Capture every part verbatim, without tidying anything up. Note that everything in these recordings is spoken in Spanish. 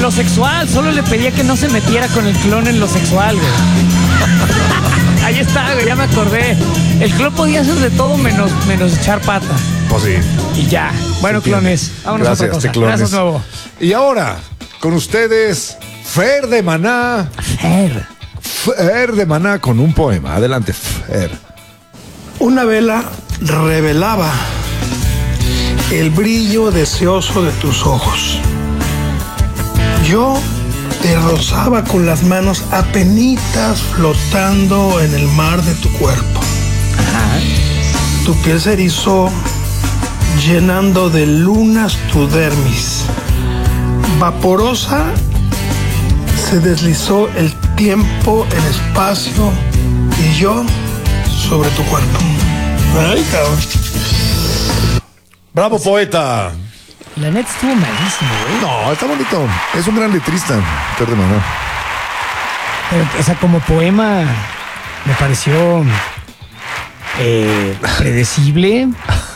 lo sexual, solo le pedía que no se metiera con el clon en lo sexual, güey. Ahí está, güey, ya me acordé. El clon podía hacer de todo menos, menos echar pata. Pues sí. Y ya. Bueno, Sí, clones, vámonos gracias, a otra cosa. clones. Gracias, nuevo. Y ahora, con ustedes, Fer de Maná. Fer. Fer de Maná con un poema. Adelante, Fer. Una vela revelaba el brillo deseoso de tus ojos. Yo te rozaba con las manos apenitas flotando en el mar de tu cuerpo. Ajá. Tu piel se erizó llenando de lunas tu dermis. Vaporosa se deslizó el tiempo, el espacio y yo sobre tu cuerpo. Ay, cabrón. Bravo, poeta. La neta estuvo malísimo, güey. No, está bonito. Es un gran letrista, Fer de Maná. Pero, o sea, como poema me pareció eh, predecible.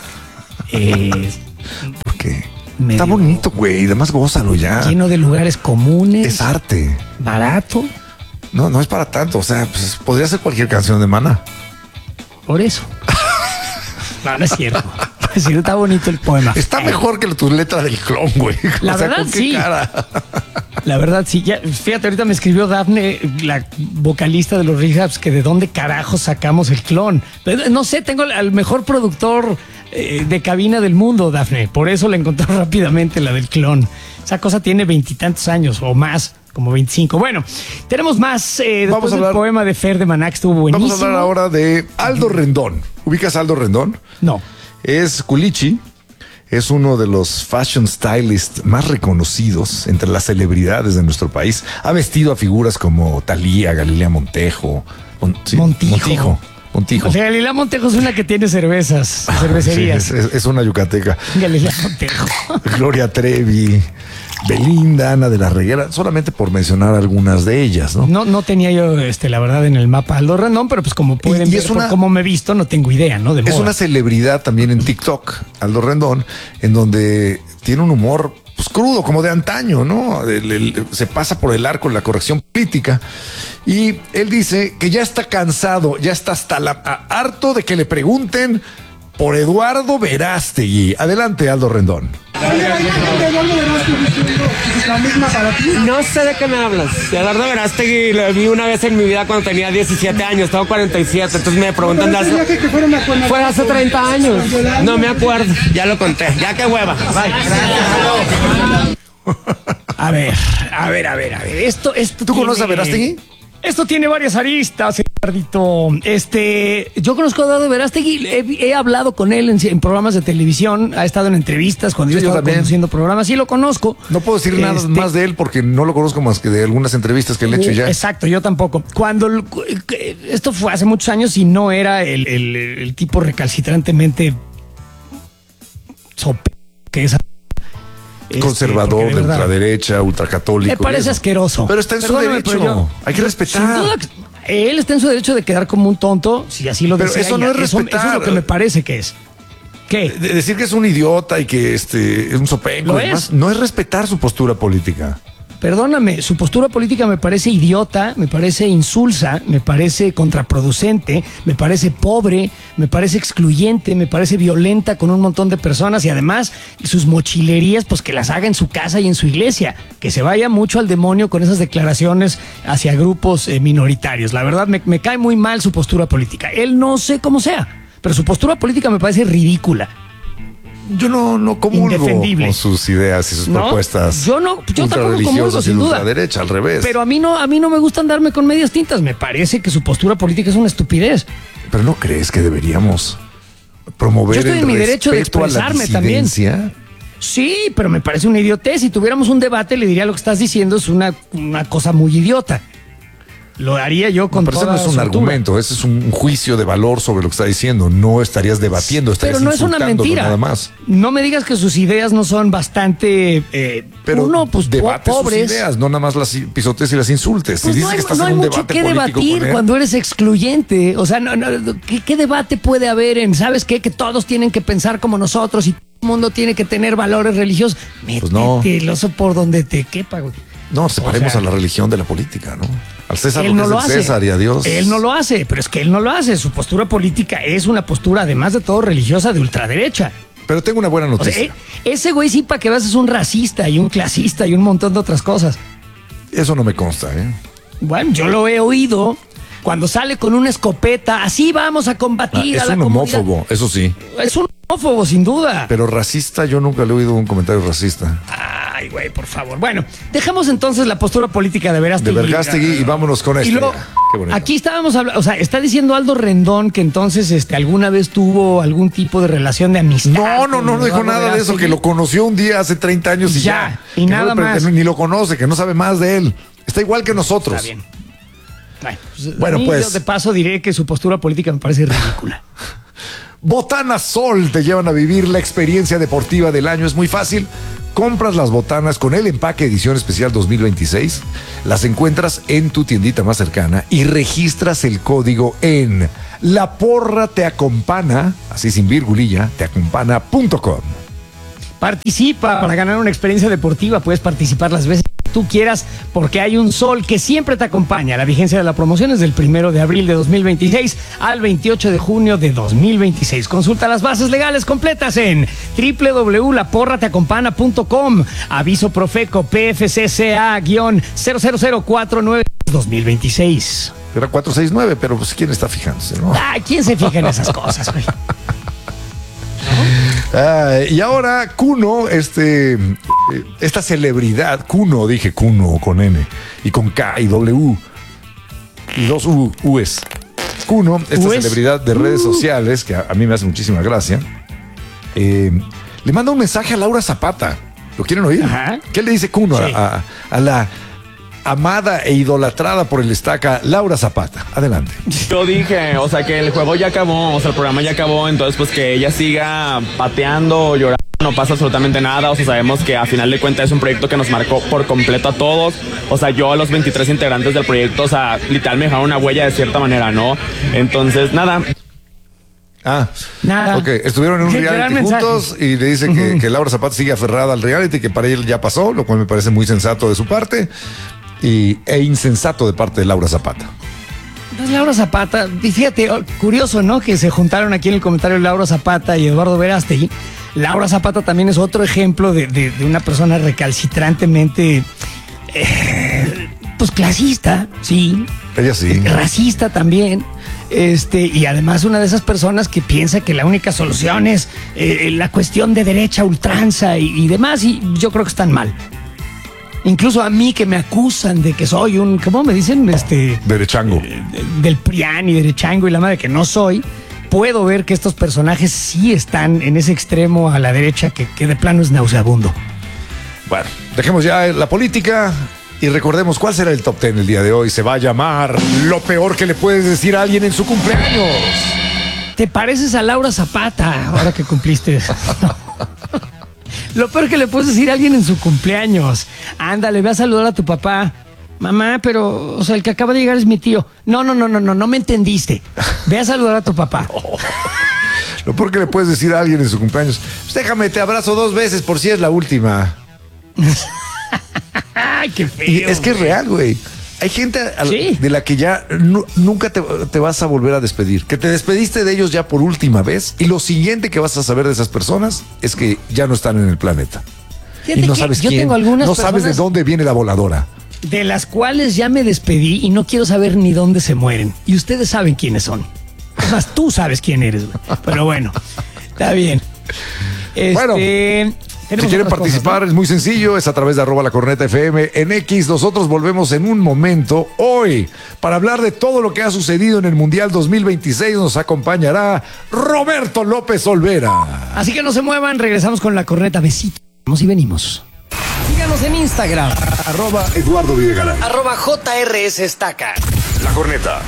Eh, ¿Por qué? medio Está bonito, güey. Además, gózalo ya. lleno de lugares comunes. Es arte. Barato. No, no es para tanto. O sea, pues, podría ser cualquier canción de Maná. Por eso. No, no es cierto. Es cierto, está bonito el poema. Está Eh, mejor que tu letra del clon, güey. La O sea, verdad, ¿con qué sí. cara? La verdad, sí. Ya, fíjate, ahorita me escribió Dafne, la vocalista de los Rehabs, que de dónde carajo sacamos el clon. Pero, no sé, tengo al mejor productor eh, de cabina del mundo, Dafne. Por eso le encontró rápidamente la del clon. Esa cosa tiene veintitantos años o más, como veinticinco. Bueno, tenemos más. Eh, Vamos después a del hablar- poema de Fer de Maná, que estuvo buenísimo. Vamos a hablar ahora de Aldo Rendón. ¿Ubicas a Aldo Rendón? No. Es culichi. Es uno de los fashion stylists más reconocidos entre las celebridades de nuestro país. Ha vestido a figuras como Thalía, Galilea Montejo. Mon- sí, Montijo. Montijo. Montijo. O sea, Galilea Montejo es una que tiene cervezas, cervecerías. Sí, es, es- es una yucateca. Galilea Montejo. Gloria Trevi, Belinda, Ana de la Reguera, solamente por mencionar algunas de ellas, ¿no? No, no tenía yo, este, la verdad, en el mapa Aldo Rendón, pero pues como pueden Y- y ver, es por una- cómo me he visto, no tengo idea, ¿no? De Es moda. una celebridad también en TikTok, Aldo Rendón, en donde tiene un humor pues, crudo, como de antaño, ¿no? El- el- se pasa por el arco de la corrección política. Y él dice que ya está cansado, ya está hasta la, a- harto de que le pregunten por Eduardo Verástegui. Adelante, Aldo Rendón. No sé de qué me hablas. Eduardo Verástegui lo vi una vez en mi vida cuando tenía diecisiete años, tengo cuarenta y siete, entonces me preguntan de hace... Fue hace treinta años. No me acuerdo, ya lo conté. Ya qué hueva. Bye. A ver, a ver, a ver, a ver. Esto, esto ¿Tú conoces a tiene- Verástegui? Esto tiene varias aristas, Eduardito. Este, yo conozco a Eduardo Verástegui, he, he hablado con él en, en programas de televisión, ha estado en entrevistas cuando Sí, yo yo estaba también. conduciendo programas, sí lo conozco. No puedo decir nada Este, más de él porque no lo conozco más que de algunas entrevistas que le he hecho y ya. Exacto, yo tampoco. Cuando el- esto fue hace muchos años y no era el, el- el tipo recalcitrantemente sope que es este, Conservador, porque de, verdad, ultraderecha, ultracatólico. me parece y eso. asqueroso. Pero está en su Perdóname, derecho. pero yo- Hay que yo- respetar. sin duda que- él está en su derecho de quedar como un tonto, si así lo Pero desea. eso y no es eso, respetar. eso es lo que me parece que es. ¿Qué? De- decir que es un idiota y que este es un sopenco Lo y demás, es. no es respetar su postura política. Perdóname, su postura política me parece idiota, me parece insulsa, me parece contraproducente, me parece pobre, me parece excluyente, me parece violenta con un montón de personas y además sus mochilerías, pues que las haga en su casa y en su iglesia, que se vaya mucho al demonio con esas declaraciones hacia grupos eh, minoritarios. La verdad, me, me cae muy mal su postura política. Él no sé cómo sea, pero su postura política me parece ridícula. Yo no, no comulgo Indefendible. con sus ideas y sus ¿No? propuestas. Yo no, yo tampoco comulgo, ultrarreligiosas y sin de duda. ultraderecha, al revés. Pero a mí no, a mí no me gusta andarme con medias tintas. Me parece que su postura política es una estupidez. Pero ¿no crees que deberíamos promover Yo estoy el en mi derecho de respeto a la expresarme también. disidencia? Sí, pero me parece una idiotez. Si tuviéramos un debate, le diría lo que estás diciendo es una, una cosa muy idiota. Lo haría yo con Pero ese toda no es un soltura. argumento, ese es un juicio de valor sobre lo que está diciendo. No estarías debatiendo, estarías Pero no es una insultándolo mentira. nada más. No me digas que sus ideas no son bastante, eh, Pero uno, pues, po- debate pobres. sus ideas, no nada más las pisotes y las insultes. Pues si no dices hay, que estás no en hay un mucho debate que político debatir con él, cuando eres excluyente. O sea, no, no, ¿qué, qué debate puede haber en, ¿sabes qué? Que todos tienen que pensar como nosotros y todo el mundo tiene que tener valores religiosos. Métete Pues no. el oso por donde te quepa, güey. No, separemos O sea, a la religión de la política, ¿no? Al César él lo que no es lo del hace. César y a Dios. Él no lo hace, pero es que él no lo hace. Su postura política es una postura, además de todo, religiosa de ultraderecha. Pero tengo una buena O sea, noticia. eh, ese güey sí, para que veas, es un racista y un clasista y un montón de otras cosas. Eso no me consta, ¿eh? Bueno, yo lo he oído cuando sale con una escopeta. Así vamos a Ah, combatir es a la un comunidad. homófobo, eso sí. Es un homófobo, sin duda. Pero racista, yo nunca le he oído un comentario racista. Ay, güey, por favor. Bueno, dejemos entonces la postura política de Verástegui. De Verástegui y vámonos con Y esto. luego, Qué bonito. aquí estábamos hablando, o sea, está diciendo Aldo Rendón que entonces este, alguna vez tuvo algún tipo de relación de amistad. No, no, no, con no dijo Eduardo nada de eso, Verástegui. que lo conoció un día hace treinta años y Ya, ya. y Que nada no, más. que Ni lo conoce, que no sabe más de él. Está igual que nosotros. Está bien. Bueno, pues, Bueno, a mí, pues. yo de paso diré que su postura política me parece ridícula. Botanas Sol te llevan a vivir la experiencia deportiva del año. Es muy fácil. Compras las botanas con el empaque edición especial dos mil veintiséis, las encuentras en tu tiendita más cercana y registras el código en La Porra Te Acompana, así sin virgulilla, teacompana punto com. Participa para ganar una experiencia deportiva. Puedes participar las veces que tú quieras porque hay un sol que siempre te acompaña. La vigencia de la promoción es del primero de abril de dos mil veintiséis al veintiocho de junio de dos mil veintiséis. Consulta las bases legales completas en doble u doble u doble u punto la porra te acompana punto com. Aviso Profeco P F C C A cero cero cero cuatro nueve dos mil veintiséis. Era cuatro seis nueve, pero pues quién está fijándose, ¿no? Ay, ¿quién se fija en esas cosas, güey? Ah, y ahora Kuno, este, eh, esta celebridad, Kuno, dije Kuno con N y con K y W y dos U, U's. Kuno, esta U's. celebridad de redes sociales, que a, a mí me hace muchísima gracia, eh, le manda un mensaje a Laura Zapata. ¿Lo quieren oír? Ajá. ¿Qué le dice Kuno Sí. a, a- a la amada e idolatrada por el estaca Laura Zapata? Adelante. Yo dije, o sea, que el juego ya acabó, o sea, el programa ya acabó, entonces pues que ella siga pateando, llorando, no pasa absolutamente nada, o sea, sabemos que a final de cuentas es un proyecto que nos marcó por completo a todos, o sea, yo a los veintitrés integrantes del proyecto, o sea, literal me dejaron una huella de cierta manera, ¿no? Entonces, nada. Ah, Nada. ok. Estuvieron en un Gran reality mensaje. juntos y le dice que, que Laura Zapata sigue aferrada al reality, que para él ya pasó, lo cual me parece muy sensato de su parte y, e insensato de parte de Laura Zapata. Pues Laura Zapata, y fíjate, oh, curioso, ¿no? Que se juntaron aquí en el comentario Laura Zapata y Eduardo Verástegui. Laura Zapata también es otro ejemplo de, de- de una persona recalcitrantemente, eh, pues clasista, sí, Ella sí. racista también. Este, y además una de esas personas que piensa que la única solución es eh, la cuestión de derecha, ultranza y, y demás, y yo creo que están mal. Incluso a mí que me acusan de que soy un, ¿cómo me dicen? Este, Derechango. del PRIAN y derechango y la madre que no soy, puedo ver que estos personajes sí están en ese extremo a la derecha que, que de plano es nauseabundo. Bueno, dejemos ya la política y recordemos cuál será el top ten el día de hoy. Se va a llamar Lo peor que le puedes decir a alguien en su cumpleaños. ¿Te pareces a Laura Zapata ahora que cumpliste? Lo peor que le puedes decir a alguien en su cumpleaños. Ándale, ve a saludar a tu papá. Mamá, pero, o sea, el que acaba de llegar es mi tío. No, no, no, no, no, no me entendiste. Ve a saludar a tu papá. Lo peor que le puedes decir a alguien en su cumpleaños. Pues déjame, te abrazo dos veces por si es la última. Ay, qué feo. Y es que es güey. real, güey. Hay gente a- Sí. de la que ya nu- nunca te, te vas a volver a despedir. Que te despediste de ellos ya por última vez. Y lo siguiente que vas a saber de esas personas es que ya no están en el planeta. Fíjate y no que sabes yo quién. tengo algunas no sabes de personas dónde viene la voladora. de las cuales ya me despedí y no quiero saber ni dónde se mueren. Y ustedes saben quiénes son. Es más, tú sabes quién eres, güey. Pero bueno, está bien. Este, Bueno, Si tenemos quieren otras participar, cosas, es muy sencillo, es a través de arroba la corneta F M en X. Nosotros volvemos en un momento hoy para hablar de todo lo que ha sucedido en el Mundial dos mil veintiséis. Nos acompañará Roberto López Olvera. ¿no? Así que no se muevan, regresamos con la corneta. Besitos. Vamos y venimos. Síganos en Instagram, Arroba Eduardo Videgaray. arroba J R S Estaca. La corneta.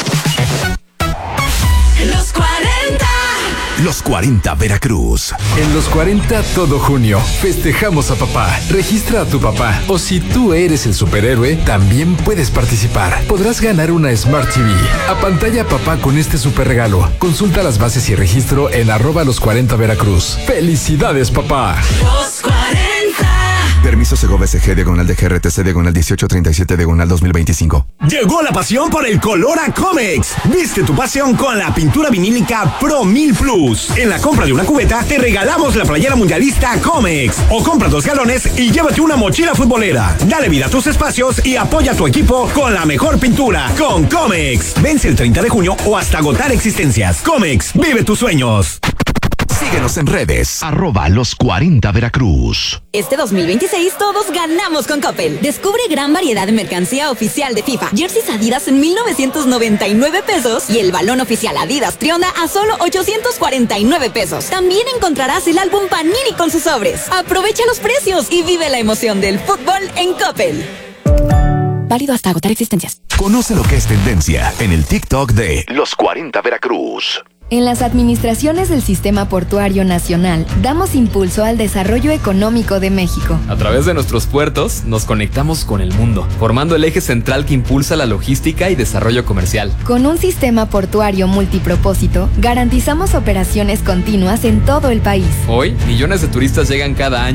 Los cuarenta. Los cuarenta Veracruz. En los cuarenta todo junio festejamos a papá. Registra a tu papá. O si tú eres el superhéroe, también puedes participar. Podrás ganar una Smart T V. A pantalla papá con este super regalo. Consulta las bases y registro en arroba los cuarenta Veracruz. ¡Felicidades, papá! Los cuarenta. Permiso Segov S G, diagonal de G R T C, diagonal dieciocho treinta y siete, diagonal dos mil veinticinco. Llegó la pasión por el color a Comex. Viste tu pasión con la pintura vinílica Pro mil Plus. En la compra de una cubeta, te regalamos la playera mundialista Comex. O compra dos galones y llévate una mochila futbolera. Dale vida a tus espacios y apoya a tu equipo con la mejor pintura, con Comex. Vence el treinta de junio o hasta agotar existencias. Comex, vive tus sueños. Síguenos en redes, arroba los cuarenta Veracruz. Este dos mil veintiséis todos ganamos con Coppel. Descubre gran variedad de mercancía oficial de FIFA. Jerseys Adidas en mil novecientos noventa y nueve pesos y el balón oficial Adidas Trionda a solo ochocientos cuarenta y nueve pesos. También encontrarás el álbum Panini con sus sobres. Aprovecha los precios y vive la emoción del fútbol en Coppel. Válido hasta agotar existencias. Conoce lo que es tendencia en el TikTok de Los cuarenta Veracruz. En las administraciones del Sistema Portuario Nacional, damos impulso al desarrollo económico de México. A través de nuestros puertos, nos conectamos con el mundo, formando el eje central que impulsa la logística y desarrollo comercial. Con un sistema portuario multipropósito, garantizamos operaciones continuas en todo el país. Hoy, millones de turistas llegan cada año